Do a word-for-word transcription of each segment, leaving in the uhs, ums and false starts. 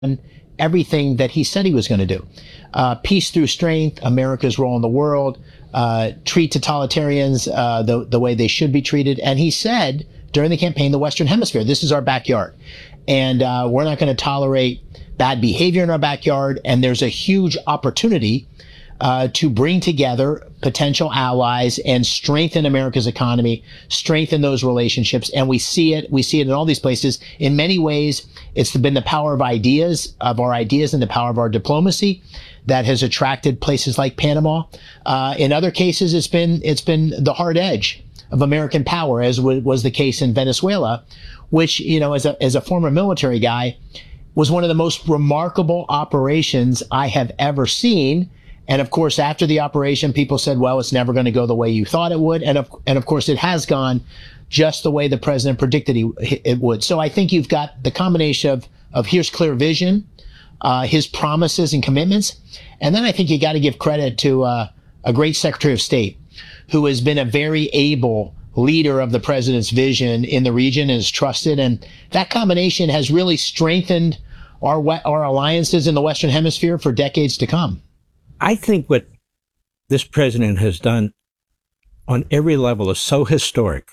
everything that he said he was going to do. Uh, peace through strength, America's role in the world, uh, treat totalitarians uh, the, the way they should be treated. And he said during the campaign, the Western Hemisphere, this is our backyard. And uh, we're not going to tolerate bad behavior in our backyard. And there's a huge opportunity uh, to bring together potential allies and strengthen America's economy, strengthen those relationships. And we see it. We see it in all these places. In many ways, it's been the power of ideas, of our ideas and the power of our diplomacy that has attracted places like Panama. Uh, in other cases, it's been, it's been the hard edge of American power, as w- was the case in Venezuela, which, you know, as a, as a former military guy, was one of the most remarkable operations I have ever seen. And of course, after the operation, people said, well, it's never going to go the way you thought it would. And of, and of course, it has gone just the way the president predicted he, it would. So I think you've got the combination of, of here's clear vision, uh, his promises and commitments. And then I think you got to give credit to uh, a great Secretary of State who has been a very able leader of the president's vision in the region and is trusted. And that combination has really strengthened our, our alliances in the Western Hemisphere for decades to come. I think what this president has done on every level is so historic.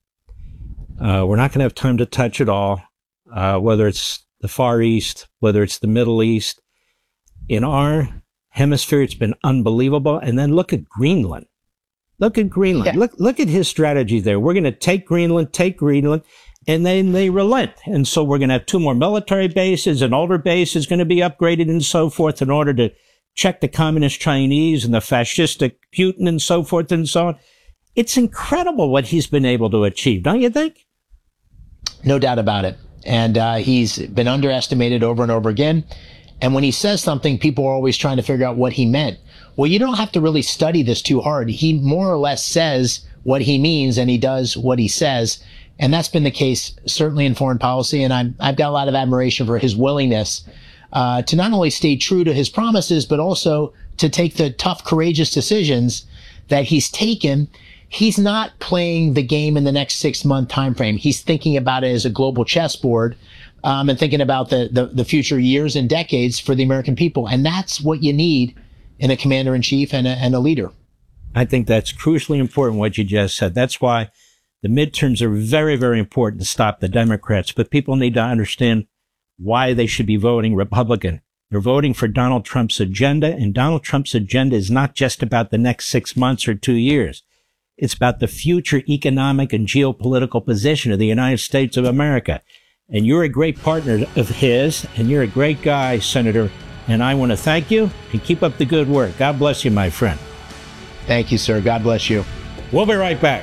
Uh, we're not going to have time to touch it all, uh, whether it's the Far East, whether it's the Middle East. In our hemisphere, it's been unbelievable. And then look at Greenland. Look at Greenland. Yeah. Look, look at his strategy there. We're going to take Greenland, take Greenland, and then they relent. And so we're going to have two more military bases. An older base is going to be upgraded and so forth in order to check the communist Chinese and the fascistic Putin and so forth and so on. It's incredible what he's been able to achieve, don't you think? No doubt about it. And uh, he's been underestimated over and over again. And when he says something, people are always trying to figure out what he meant. Well, you don't have to really study this too hard. He more or less says what he means, and he does what he says. And that's been the case, certainly in foreign policy. And I'm, I've got a lot of admiration for his willingness uh, to not only stay true to his promises, but also to take the tough, courageous decisions that he's taken. He's not playing the game in the next six-month time frame. He's thinking about it as a global chessboard, um, and thinking about the, the, the future years and decades for the American people. And that's what you need in a commander-in-chief and a, and a leader. I think that's crucially important, what you just said. That's why the midterms are very, very important to stop the Democrats. But people need to understand why they should be voting Republican. They're voting for Donald Trump's agenda, and Donald Trump's agenda is not just about the next six months or two years. It's about the future economic and geopolitical position of the United States of America. And you're a great partner of his, and you're a great guy, Senator. And I want to thank you and keep up the good work. God bless you, my friend. Thank you, sir. God bless you. We'll be right back.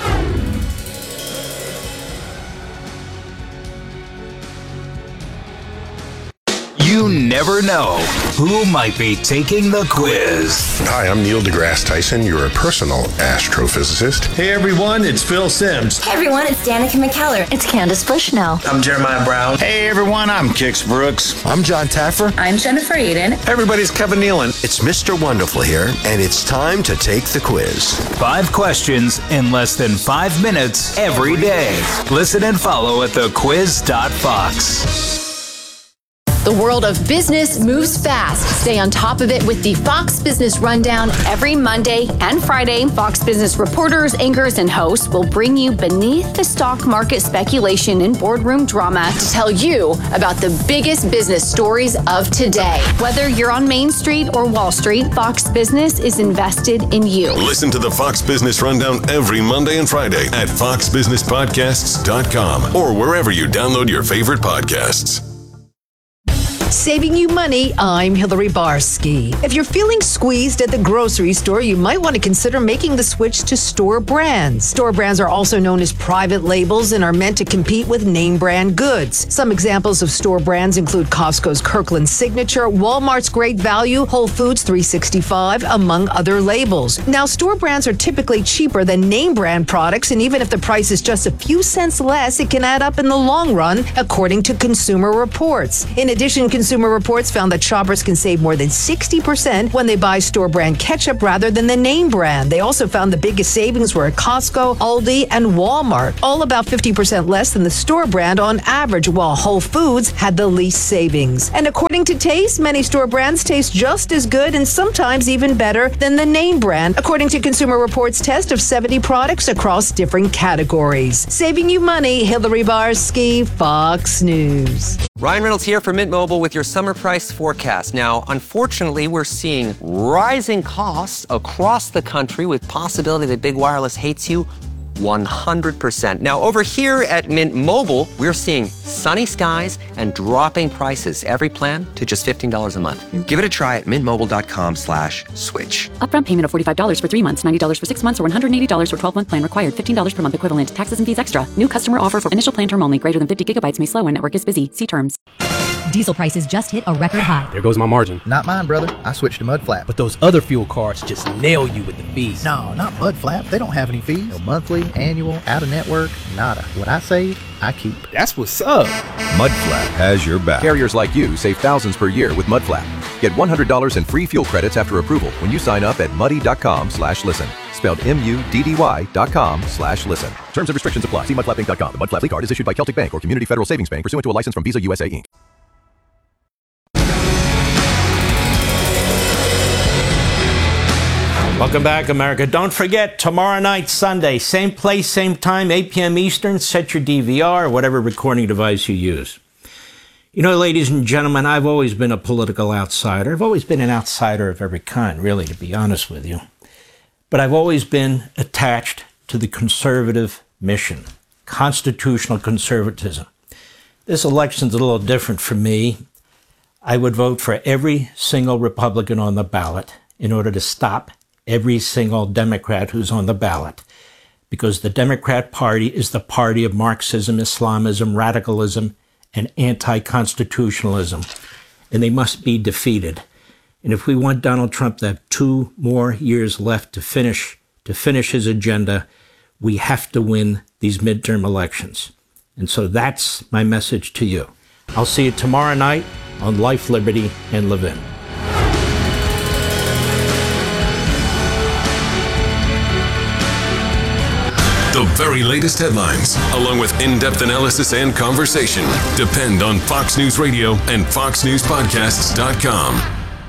You never know who might be taking the quiz. Hi, I'm Neil deGrasse Tyson, your personal astrophysicist. Hey everyone, it's Phil Simms. Hey everyone, it's Danica McKellar. It's Candace Bushnell. I'm Jeremiah Brown. Hey everyone, I'm Kix Brooks. I'm John Taffer. I'm Jennifer Aiden. Hey everybody, it's Kevin Nealon. It's Mister Wonderful here, and it's time to take the quiz. Five questions in less than five minutes every day. Listen and follow at the quiz dot fox. The world of business moves fast. Stay on top of it with the Fox Business Rundown. Every Monday and Friday, Fox Business reporters, anchors, and hosts will bring you beneath the stock market speculation and boardroom drama to tell you about the biggest business stories of today. Whether you're on Main Street or Wall Street, Fox Business is invested in you. Listen to the Fox Business Rundown every Monday and Friday at fox business podcasts dot com or wherever you download your favorite podcasts. Saving you money, I'm Hillary Barsky. If you're feeling squeezed at the grocery store, you might want to consider making the switch to store brands. Store brands are also known as private labels and are meant to compete with name brand goods. Some examples of store brands include Costco's Kirkland Signature, Walmart's Great Value, Whole Foods three sixty-five, among other labels. Now, store brands are typically cheaper than name brand products, and even if the price is just a few cents less, it can add up in the long run, according to Consumer Reports. In addition, consumers Consumer Reports found that shoppers can save more than sixty percent when they buy store brand ketchup rather than the name brand. They also found the biggest savings were at Costco, Aldi, and Walmart, all about fifty percent less than the store brand on average, while Whole Foods had the least savings. And according to Taste, many store brands taste just as good and sometimes even better than the name brand, according to Consumer Reports' test of seventy products across different categories. Saving you money, Hillary Barsky, Fox News. Ryan Reynolds here for Mint Mobile with your summer price forecast. Now, unfortunately, we're seeing rising costs across the country with possibility that big wireless hates you one hundred percent. Now, over here at Mint Mobile, we're seeing sunny skies and dropping prices. Every plan to just fifteen dollars a month. Give it a try at mintmobile.com slash switch. Upfront payment of forty-five dollars for three months, ninety dollars for six months, or one hundred eighty dollars for twelve-month plan required. fifteen dollars per month equivalent. Taxes and fees extra. New customer offer for initial plan term only. Greater than fifty gigabytes may slow when network is busy. See terms. Diesel prices just hit a record high. There goes my margin. Not mine, brother. I switched to Mudflap. But those other fuel cards just nail you with the fees. No, not Mudflap. They don't have any fees. No monthly, annual, out-of-network, nada. What I save, I keep. That's what's up. Mudflap has your back. Carriers like you save thousands per year with Mudflap. Get one hundred dollars in free fuel credits after approval when you sign up at muddy.com slash listen. Spelled M-U-D-D-Y dot com slash listen. Terms and restrictions apply. See mudflap inc dot com. The Mudflap Fleet Card is issued by Celtic Bank or Community Federal Savings Bank pursuant to a license from Visa U S A, Incorporated. Welcome back, America. Don't forget, tomorrow night, Sunday, same place, same time, eight p.m. Eastern. Set your D V R or whatever recording device you use. You know, ladies and gentlemen, I've always been a political outsider. I've always been an outsider of every kind, really, to be honest with you. But I've always been attached to the conservative mission, constitutional conservatism. This election's a little different for me. I would vote for every single Republican on the ballot in order to stop every single Democrat who's on the ballot, because the Democrat Party is the party of Marxism, Islamism, radicalism, and anti-constitutionalism, and they must be defeated. And if we want Donald Trump to have two more years left to finish to finish his agenda, we have to win these midterm elections. And so that's my message to you. I'll see you tomorrow night on Life, Liberty, and Levin. The very latest headlines, along with in-depth analysis and conversation, depend on Fox News Radio and fox news podcasts dot com.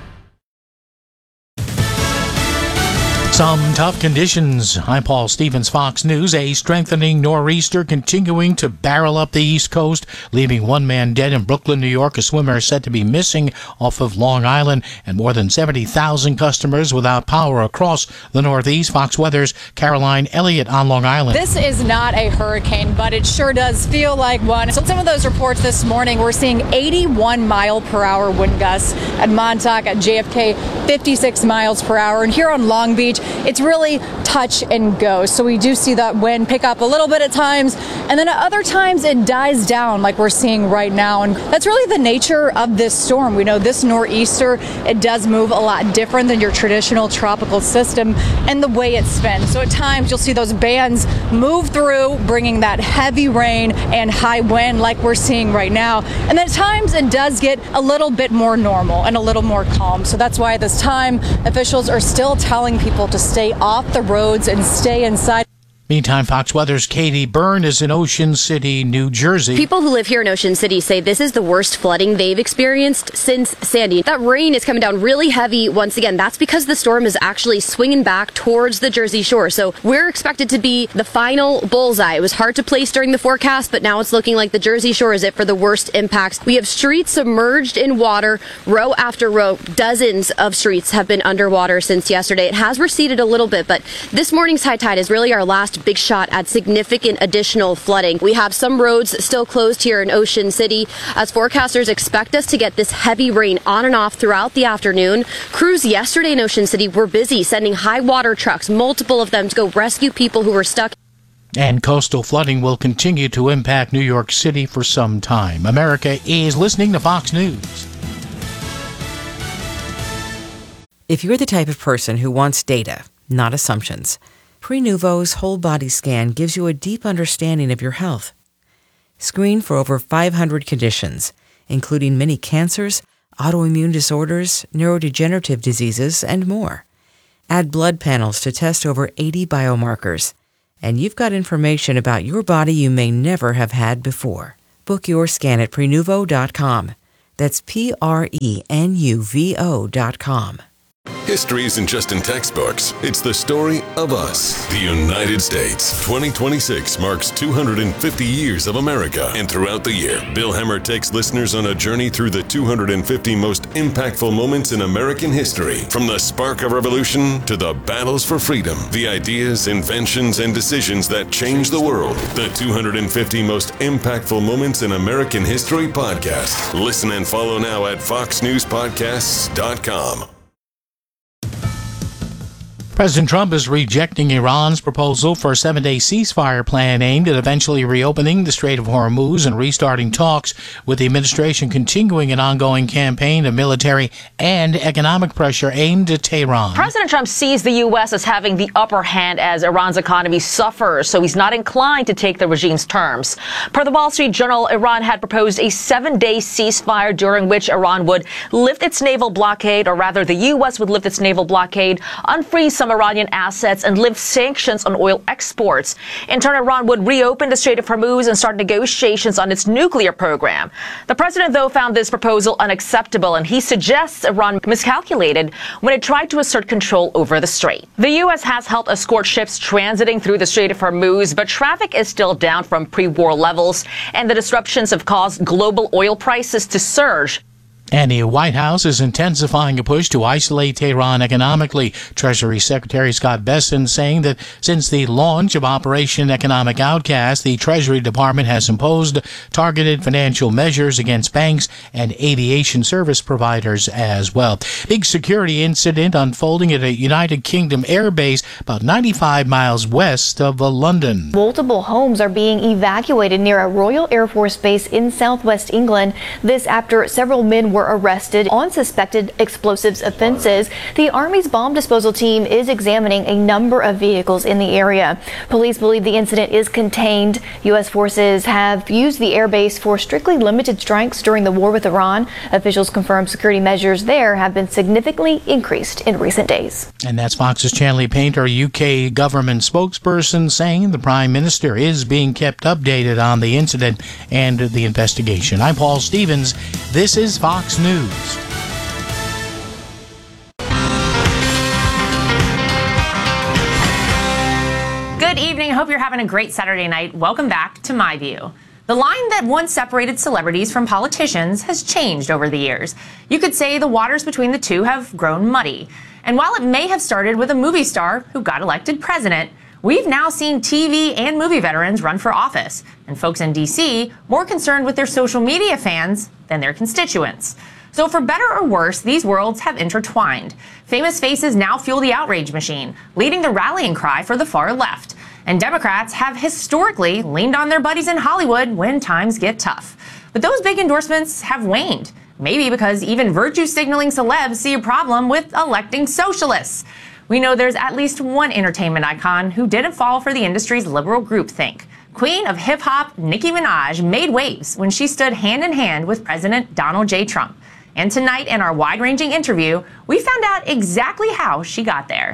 Some tough conditions. I'm Paul Stevens, Fox News. A strengthening nor'easter continuing to barrel up the East Coast, leaving one man dead in Brooklyn, New York. A swimmer is said to be missing off of Long Island, and more than seventy thousand customers without power across the Northeast. Fox Weather's Caroline Elliott on Long Island. This is not a hurricane, but it sure does feel like one. So some of those reports this morning, we're seeing eighty-one mile per hour wind gusts at Montauk, at J F K, fifty-six miles per hour. And here on Long Beach, it's really touch and go. So we do see that wind pick up a little bit at times, and then at other times it dies down like we're seeing right now. And that's really the nature of this storm. We know this nor'easter, it does move a lot different than your traditional tropical system and the way it spins. So at times you'll see those bands move through, bringing that heavy rain and high wind like we're seeing right now. And then at times it does get a little bit more normal and a little more calm. So that's why at this time officials are still telling people to stay off the roads and stay inside. Meantime, Fox Weather's Katie Byrne is in Ocean City, New Jersey. People who live here in Ocean City say this is the worst flooding they've experienced since Sandy. That rain is coming down really heavy once again. That's because the storm is actually swinging back towards the Jersey Shore. So we're expected to be the final bullseye. It was hard to place during the forecast, but now it's looking like the Jersey Shore is it for the worst impacts. We have streets submerged in water, row after row. Dozens of streets have been underwater since yesterday. It has receded a little bit, but this morning's high tide is really our last big shot at significant additional flooding. We have some roads still closed here in Ocean City as forecasters expect us to get this heavy rain on and off throughout the afternoon. Crews yesterday in Ocean City were busy sending high water trucks, multiple of them, to go rescue people who were stuck. And coastal flooding will continue to impact New York City for some time. America is listening to Fox News. If you're the type of person who wants data, not assumptions, Prenuvo's whole body scan gives you a deep understanding of your health. Screen for over five hundred conditions, including many cancers, autoimmune disorders, neurodegenerative diseases, and more. Add blood panels to test over eighty biomarkers, and you've got information about your body you may never have had before. Book your scan at prenuvo dot com. That's P R E N U V O dot com. History isn't just in textbooks. It's the story of us, the United States. twenty twenty-six marks two hundred fifty years of America. And throughout the year, Bill Hemmer takes listeners on a journey through the two hundred fifty most impactful moments in American history. From the spark of revolution to the battles for freedom, the ideas, inventions, and decisions that changed the world. The two hundred fifty most impactful moments in American history podcast. Listen and follow now at fox news podcasts dot com. President Trump is rejecting Iran's proposal for a seven-day ceasefire plan aimed at eventually reopening the Strait of Hormuz and restarting talks, with the administration continuing an ongoing campaign of military and economic pressure aimed at Tehran. President Trump sees the U S as having the upper hand as Iran's economy suffers, so he's not inclined to take the regime's terms. Per the Wall Street Journal, Iran had proposed a seven-day ceasefire during which Iran would lift its naval blockade, or rather the U S would lift its naval blockade, unfreeze some Iranian assets, and lift sanctions on oil exports. In turn, Iran would reopen the Strait of Hormuz and start negotiations on its nuclear program. The president, though, found this proposal unacceptable, and he suggests Iran miscalculated when it tried to assert control over the strait. The U S has helped escort ships transiting through the Strait of Hormuz, but traffic is still down from pre-war levels, and the disruptions have caused global oil prices to surge. And the White House is intensifying a push to isolate Tehran economically. Treasury Secretary Scott Bessent saying that since the launch of Operation Economic Outcast, the Treasury Department has imposed targeted financial measures against banks and aviation service providers as well. Big security incident unfolding at a United Kingdom airbase about ninety-five miles west of London. Multiple homes are being evacuated near a Royal Air Force base in southwest England. This after several men were were arrested on suspected explosives offenses. The Army's bomb disposal team is examining a number of vehicles in the area. Police believe the incident is contained. U S forces have used the airbase for strictly limited strikes during the war with Iran. Officials confirm security measures there have been significantly increased in recent days. And that's Fox's Chanley Painter, U K government spokesperson, saying the Prime Minister is being kept updated on the incident and the investigation. I'm Paul Stevens. This is Fox News. Good evening. Hope you're having a great Saturday night. Welcome back to My View. The line that once separated celebrities from politicians has changed over the years. You could say the waters between the two have grown muddy. And while it may have started with a movie star who got elected president, we've now seen T V and movie veterans run for office, and folks in D C more concerned with their social media fans than their constituents. So for better or worse, these worlds have intertwined. Famous faces now fuel the outrage machine, leading the rallying cry for the far left. And Democrats have historically leaned on their buddies in Hollywood when times get tough. But those big endorsements have waned, maybe because even virtue-signaling celebs see a problem with electing socialists. We know there's at least one entertainment icon who didn't fall for the industry's liberal groupthink. Queen of hip-hop Nicki Minaj made waves when she stood hand-in-hand with President Donald J. Trump. And tonight in our wide-ranging interview, we found out exactly how she got there.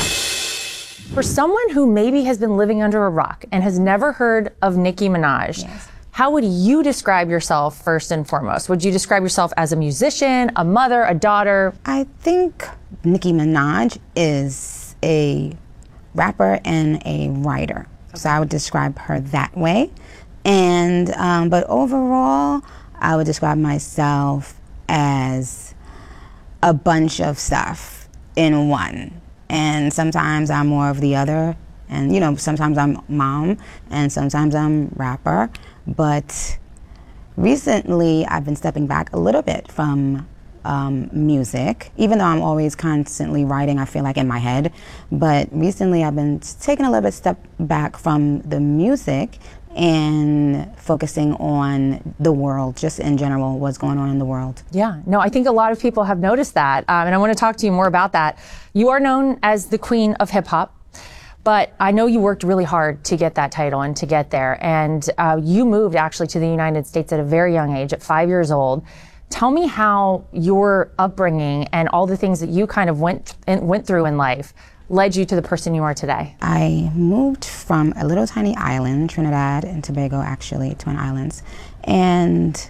For someone who maybe has been living under a rock and has never heard of Nicki Minaj, yes. How would you describe yourself first and foremost? Would you describe yourself as a musician, a mother, a daughter? I think Nicki Minaj is a rapper and a writer. So I would describe her that way. And, um, but overall, I would describe myself as a bunch of stuff in one. And sometimes I'm more of the other. And, you know, sometimes I'm mom and sometimes I'm rapper. But recently I've been stepping back a little bit from um, music, even though I'm always constantly writing, I feel like, in my head. But recently I've been taking a little bit step back from the music and focusing on the world, just in general, what's going on in the world. Yeah, no, I think a lot of people have noticed that. Um, and I want to talk to you more about that. You are known as the Queen of Hip Hop. But I know you worked really hard to get that title and to get there. And uh, you moved actually to the United States at a very young age, at five years old. Tell me how your upbringing and all the things that you kind of went went through in life led you to the person you are today. I moved from a little tiny island, Trinidad and Tobago, actually, Twin Islands, and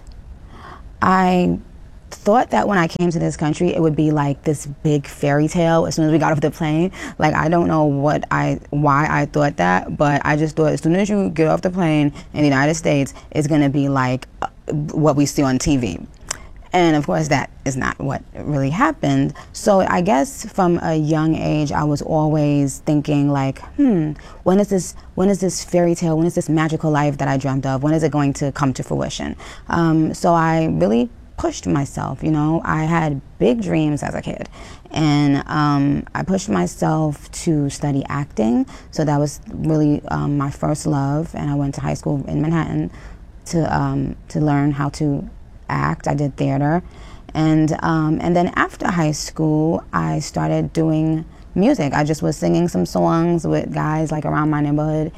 I thought that when I came to this country, it would be like this big fairy tale as soon as we got off the plane. Like, I don't know what I, why I thought that, but I just thought as soon as you get off the plane in the United States, it's gonna be like uh, what we see on T V. And of course, that is not what really happened. So I guess from a young age, I was always thinking like, hmm, when is this, when is this fairy tale, when is this magical life that I dreamt of, when is it going to come to fruition? Um, so I really pushed myself, you know. I had big dreams as a kid, and um, I pushed myself to study acting. So that was really um, my first love, and I went to high school in Manhattan to um, to learn how to act. I did theater, and um, and then after high school, I started doing music. I just was singing some songs with guys like around my neighborhood,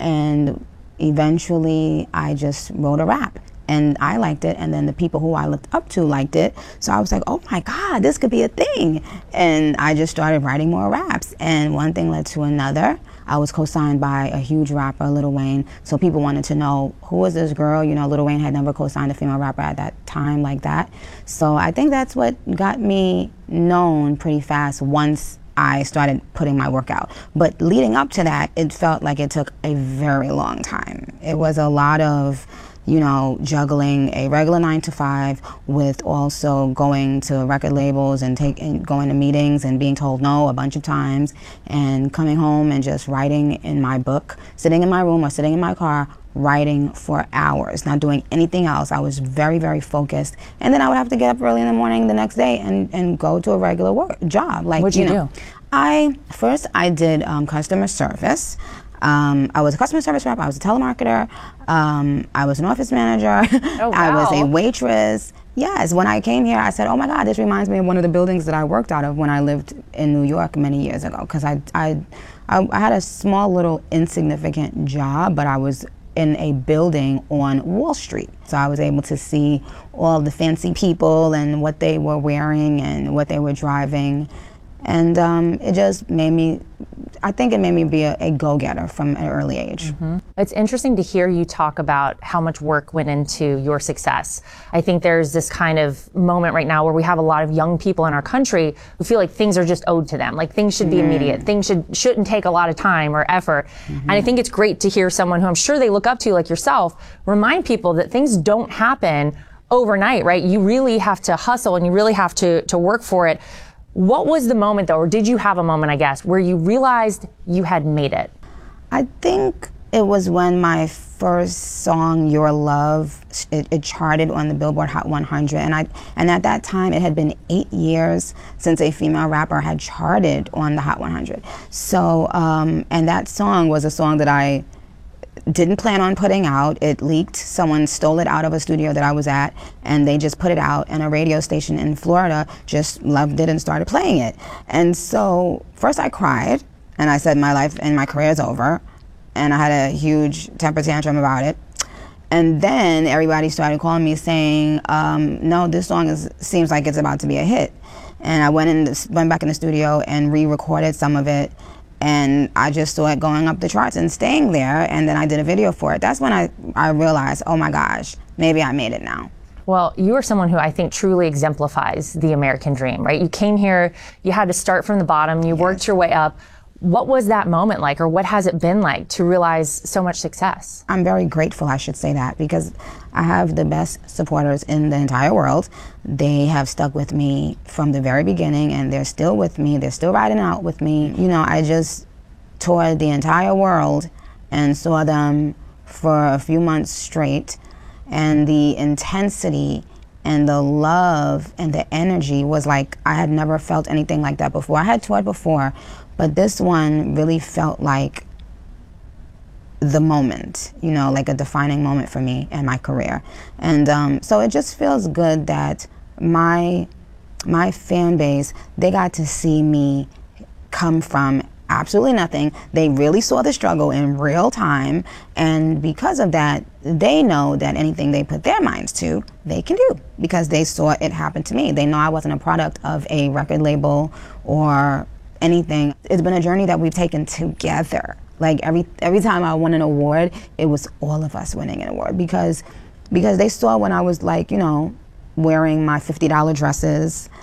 and eventually I just wrote a rap. And I liked it, and then the people who I looked up to liked it. So I was like, oh my God, this could be a thing. And I just started writing more raps, and one thing led to another. I was co-signed by a huge rapper, Lil Wayne, so people wanted to know, who was this girl? You know, Lil Wayne had never co-signed a female rapper at that time like that. So I think that's what got me known pretty fast once I started putting my work out. But leading up to that, it felt like it took a very long time. It was a lot of, you know, juggling a regular nine to five with also going to record labels and taking, going to meetings and being told no a bunch of times, and coming home and just writing in my book, sitting in my room or sitting in my car, writing for hours, not doing anything else. I was very, very focused. And then I would have to get up early in the morning the next day and, and go to a regular work job. Like, What'd you, you know, do? I, first I did um, customer service. Um, I was a customer service rep, I was a telemarketer, um, I was an office manager, oh, wow. I was a waitress. Yes, when I came here, I said, oh my God, this reminds me of one of the buildings that I worked out of when I lived in New York many years ago. Because I, I, I, I had a small little insignificant job, but I was in a building on Wall Street. So I was able to see all the fancy people and what they were wearing and what they were driving. And um, it just made me, I think it made me be a, a go-getter from an early age. Mm-hmm. It's interesting to hear you talk about how much work went into your success. I think there's this kind of moment right now where we have a lot of young people in our country who feel like things are just owed to them, like things should be mm. immediate, things should, shouldn't take a lot of time or effort. Mm-hmm. And I think it's great to hear someone who I'm sure they look up to, like yourself, remind people that things don't happen overnight, right? You really have to hustle and you really have to, to work for it. What was the moment, though, or did you have a moment, I guess, where you realized you had made it? I think it was when my first song, Your Love, it, it charted on the Billboard Hot one hundred. And, I, and at that time, it had been eight years since a female rapper had charted on the Hot one hundred. So, um, and that song was a song that I didn't plan on putting out. It leaked. Someone stole it out of a studio that I was at, and they just put it out, and a radio station in Florida just loved it and started playing it. And so first I cried, and I said my life and my career is over, and I had a huge temper tantrum about it. And then everybody started calling me saying, um, no, this song is, seems like it's about to be a hit. And I went, in the, went back in the studio and re-recorded some of it. And I just saw it going up the charts and staying there, and then I did a video for it. That's when I, I realized, oh my gosh, maybe I made it now. Well, you are someone who I think truly exemplifies the American dream, right? You came here, you had to start from the bottom, you yes. worked your way up. What was that moment like, or what has it been like to realize so much success? I'm very grateful, I should say that, because I have the best supporters in the entire world. They have stuck with me from the very beginning, and they're still with me. They're still riding out with me. You know, I just toured the entire world and saw them for a few months straight, and the intensity and the love and the energy was like I had never felt anything like that before. I had toured before, but this one really felt like the moment, you know, like a defining moment for me and my career. And um, so it just feels good that my my fan base, they got to see me come from absolutely nothing. They really saw the struggle in real time, and because of that, they know that anything they put their minds to, they can do, because they saw it happen to me. They know I wasn't a product of a record label or anything. It's been a journey that we've taken together. Like every every time I won an award, it was all of us winning an award, because because they saw when I was like, you know, wearing my fifty dollar dresses,